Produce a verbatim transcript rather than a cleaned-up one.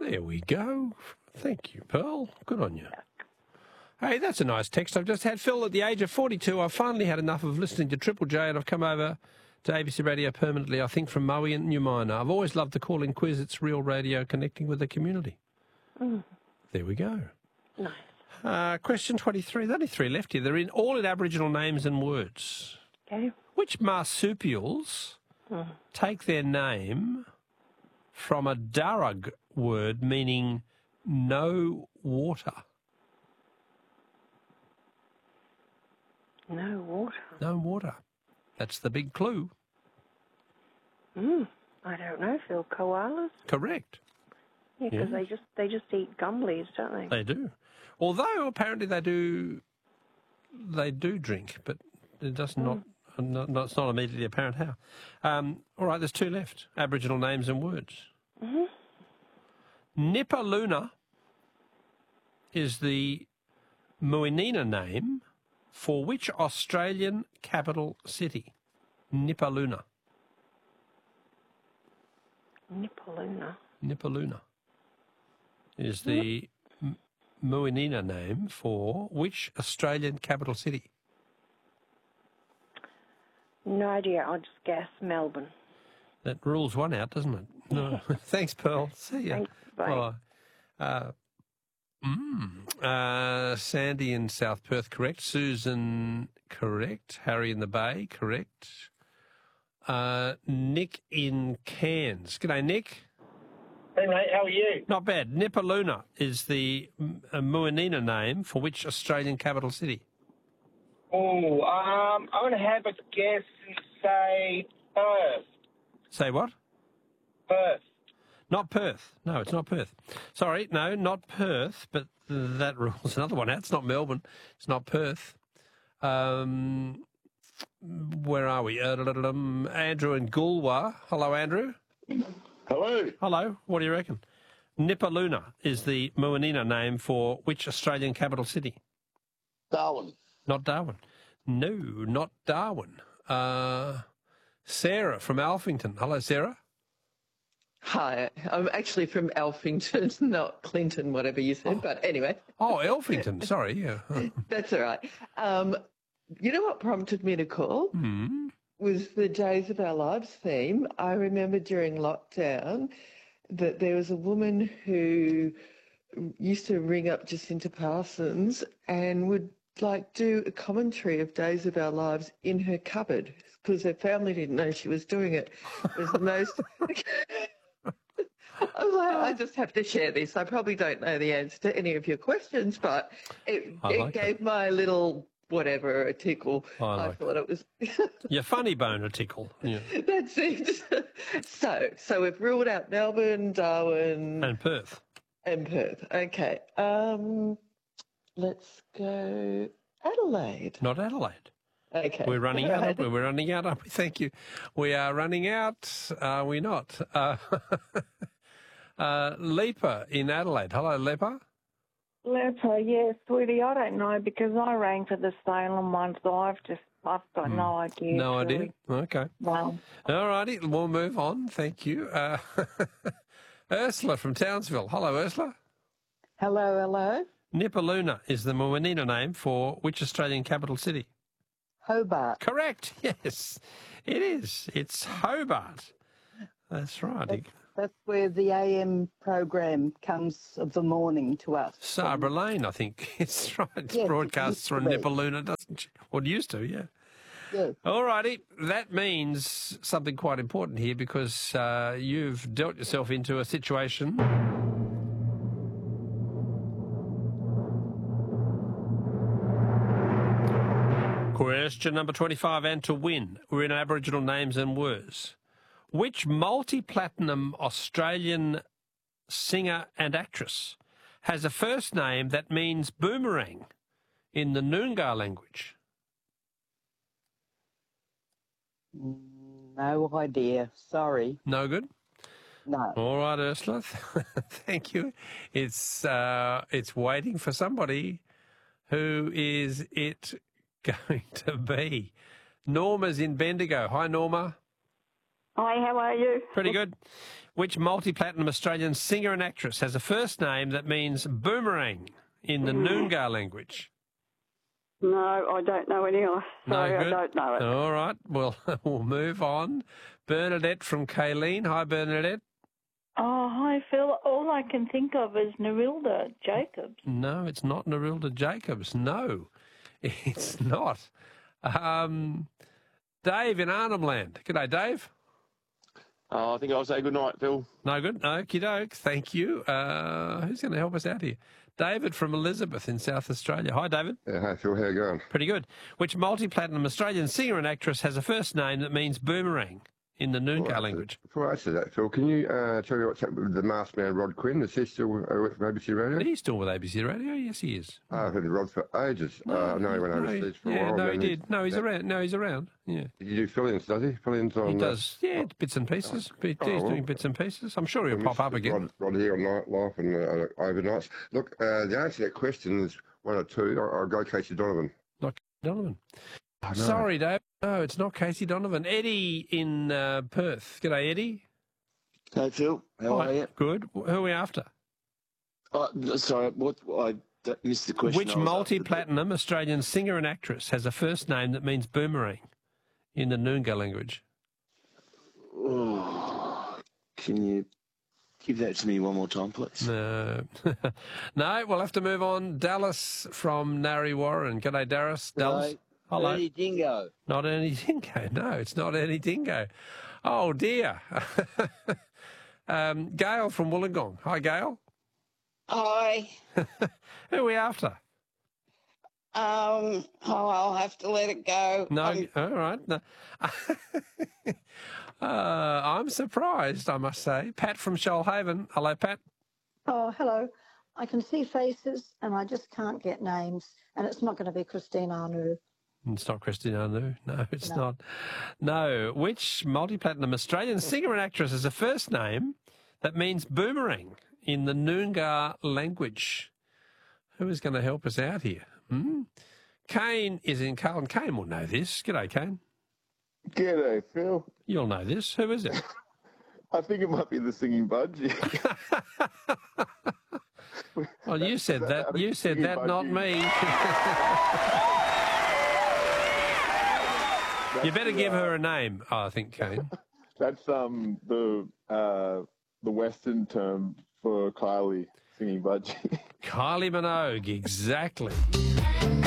There we go. Thank you, Pearl. Good on you. Hey, that's a nice text I've just had. Phil, at the age of forty-two, I've finally had enough of listening to Triple J and I've come over to A B C Radio permanently, I think, from Moe and New Minor. I've always loved the call-in quiz. It's real radio connecting with the community. Mm. There we go. Nice. Uh, question twenty-three. There's only three left here. They're in all in Aboriginal names and words. Okay. Which marsupials Mm. take their name from a Darug word meaning no water? No water. No water. That's the big clue. Mm. I don't know, Phil. Koalas? Correct. Yeah, because Yeah. they just they just eat gum leaves, don't they? They do. Although apparently they do they do drink, but it does not, not, not it's not immediately apparent how. Um, all right, there's two left. Aboriginal names and words. Mm-hmm. Nipaluna is the Muinina name for which Australian capital city? Nipaluna. Nipaluna. Nipaluna is the M- Muinina name for which Australian capital city? No idea. I'll just guess Melbourne. That rules one out, doesn't it? No. Thanks, Pearl. See ya. Thanks. Bye. Bye. Uh, mm, uh, Sandy in South Perth, correct. Susan, correct. Harry in the Bay, correct. Uh, Nick in Cairns. G'day, Nick. Hey, mate, how are you? Not bad. Nipaluna is the uh, Muinina name for which Australian capital city? Oh, um, I'm going to have a guess and say Perth. Say what? Perth. Not Perth. No, it's not Perth. Sorry, no, not Perth, but that rules another one out. It's not Melbourne. It's not Perth. Um, where are we? Uh, Andrew in Goolwa. Hello, Andrew. Hello. Hello. What do you reckon? Nipaluna is the Muinina name for which Australian capital city? Darwin. Not Darwin. No, not Darwin. Uh, Sarah from Alphington. Hello, Sarah. Hi, I'm actually from Alphington, not Clinton, whatever you said, Oh. but anyway. Oh, Alphington. Sorry. Yeah. That's all right. Um, you know what prompted me to call? Hmm. Was the Days of Our Lives theme. I remember during lockdown that there was a woman who used to ring up Jacinta Parsons and would like do a commentary of Days of Our Lives in her cupboard because her family didn't know she was doing it. It was the most... I was like, I just have to share this. I probably don't know the answer to any of your questions, but it, I it like gave it. my little whatever a tickle. I I like thought it was... Your funny bone a tickle. Yeah. That's it. So, so we've ruled out Melbourne, Darwin, And Perth. and Perth. Okay. Um, let's go Adelaide. Not Adelaide. Okay. We're running out. Right. Aren't we? We're running out. Aren't we? Thank you. We are running out. Are we not? Uh, uh, Lepa in Adelaide. Hello, Lepa. Lepa, yes, sweetie, I don't know because I rang for the Salem one, so I've just, I've got no idea. No really. idea. Okay. Well, All righty. We'll move on. Thank you. Uh, Ursula from Townsville. Hello, Ursula. Hello, hello. Nipaluna is the Muinina name for which Australian capital city? Hobart. Correct. Yes, it is. It's Hobart. That's right. That's, that's where the A M program comes of the morning to us. Sabra Lane, I think. It's right. It's Yes, it broadcasts used to from be. Nipaluna, doesn't it? Or it used to, yeah. Yes. All righty. That means something quite important here because uh, you've dealt yourself into a situation. Question number twenty-five, and to win, we're in Aboriginal names and words. Which multi-platinum Australian singer and actress has a first name that means boomerang in the Noongar language? No idea. Sorry. No good? No. All right, Ursula. Thank you. It's uh, it's waiting for somebody. Who is it going to be? Norma's in Bendigo. Hi, Norma. Hi, how are you? Pretty good. Which multi-platinum Australian singer and actress has a first name that means boomerang in the Noongar language? No, I don't know any. Sorry, No I good? don't know it. All right. Well, we'll move on. Bernadette from Kayleen. Hi, Bernadette. Oh, hi, Phil. All I can think of is Nerilda Jacobs. No, it's not Nerilda Jacobs. No, it's not. Um, Dave in Arnhem Land. G'day, Dave. Uh, I think I'll say good night, Phil. No good. Okie doke. Thank you. Uh, who's going to help us out here? David from Elizabeth in South Australia. Hi, David. Yeah, hi, Phil. How you going? Pretty good. Which multi-platinum Australian singer and actress has a first name that means boomerang in the Noongar Before I language? answer- Before I answer that, Phil, can you uh, tell me what's happened with the masked man, Rod Quinn? Is he still uh, with A B C Radio? He's still with A B C Radio. Yes, he is. Oh, I've heard of Rod for ages. No, uh, I know he went overseas for a yeah, while. no, then he did. No, he's that- around. No, he's around. Yeah, Did you do fill-ins, does he? Fill-ins on... he uh, does. Yeah, bits and pieces. Bit- oh, he's well. doing bits and pieces. I'm sure he'll I pop up missed again. Rod, Rod here on Nightlife and uh, overnights. Look, uh, the answer to that question is one or two. I'll, I'll go Casey Donovan. Not Donovan. Oh, no. Sorry, Dave. No, it's not Casey Donovan. Eddie in uh, Perth. G'day, Eddie. Hey, Phil. How Hi. are you? Good. Who are we after? Uh, sorry, what? I d- missed the question. Which I was multi-platinum Australian singer and actress has a first name that means boomerang in the Noongar language? Oh, can you give that to me one more time, please? No. No, we'll have to move on. Dallas from Narre Warren. G'day, Dallas. Dallas. Hello. Ernie Dingo. Not Ernie Dingo. No, it's not Ernie Dingo. Oh, dear. um, Gail from Wollongong. Hi, Gail. Hi. Who are we after? Um, oh, I'll have to let it go. No, Um, all right. No. uh, I'm surprised, I must say. Pat from Shoalhaven. Hello, Pat. Oh, hello. I can see faces and I just can't get names. And it's not going to be Christine Arnoux. It's not Christine Arnoux. No, it's No. not. No. Which multi-platinum Australian singer and actress has a first name that means boomerang in the Noongar language? Who is going to help us out here? Hmm? Kane is in Carlton. Kane will know this. G'day, Kane. G'day, Phil. You'll know this. Who is it? I think it might be the Singing Budgie. Well, you said that. You said that, not me. You better give her a name, I think, Kane. That's um the uh the Western term for Kylie Singing Budgie. Kylie Minogue, exactly.